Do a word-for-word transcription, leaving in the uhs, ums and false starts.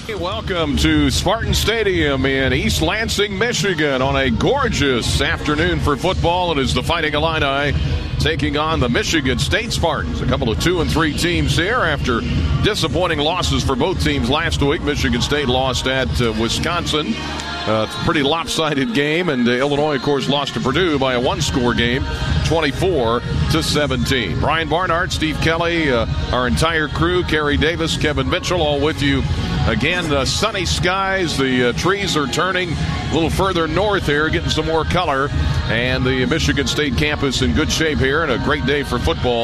Welcome to Spartan Stadium in East Lansing, Michigan on a gorgeous afternoon for football. It is the Fighting Illini taking on the Michigan State Spartans. A couple of two and three teams here after disappointing losses for both teams last week. Michigan State lost at uh, Wisconsin. Uh, pretty lopsided game, and uh, Illinois, of course, lost to Purdue by a one-score game, twenty-four to seventeen. Brian Barnhart, Steve Kelly, uh, our entire crew, Kerry Davis, Kevin Mitchell, all with you again. Uh, sunny skies, the uh, trees are turning a little further north here, getting some more color, and the Michigan State campus in good shape here, and a great day for football.